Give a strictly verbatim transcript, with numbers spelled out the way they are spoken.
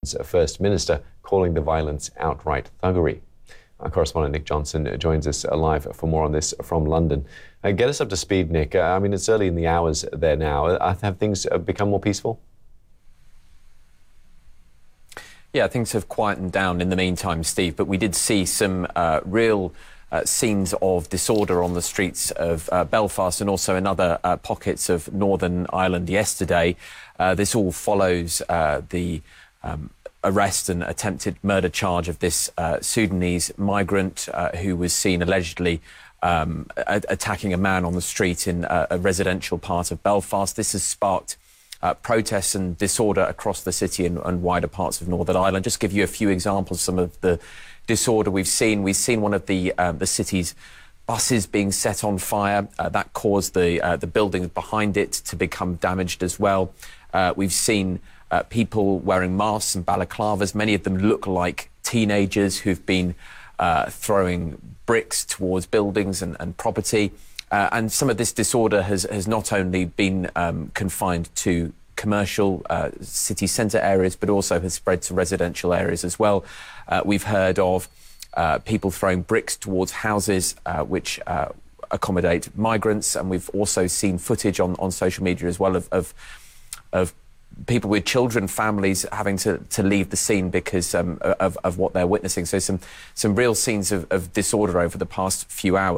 Ireland's First Minister, calling the violence outright thuggery. Our correspondent Nick Johnson joins us live for more on this from London. Uh, get us up to speed, Nick. Uh, I mean, it's early in the hours there now. Uh, have things become more peaceful? Yeah, things have quietened down in the meantime, Steve, but we did see some uh, real uh, scenes of disorder on the streets of uh, Belfast and also in other uh, pockets of Northern Ireland yesterday. Uh, this all follows uh, the um, arrest and attempted murder charge of this uh, Sudanese migrant uh, who was seen allegedly um, a- attacking a man on the street in a, a residential part of Belfast. This has sparked Uh, protests and disorder across the city and, and wider parts of Northern Ireland. Just give you a few examples of some of the disorder we've seen. We've seen one of the um, the city's buses being set on fire. Uh, that caused the uh, the buildings behind it to become damaged as well. Uh, we've seen uh, people wearing masks and balaclavas. Many of them look like teenagers who've been uh, throwing bricks towards buildings and, and property. Uh, and some of this disorder has, has not only been um, confined to commercial uh, city centre areas, but also has spread to residential areas as well. Uh, we've heard of uh, people throwing bricks towards houses uh, which uh, accommodate migrants, and we've also seen footage on, on social media as well of, of, of people with children, families having to, to leave the scene because um, of, of what they're witnessing. So some, some real scenes of, of disorder over the past few hours.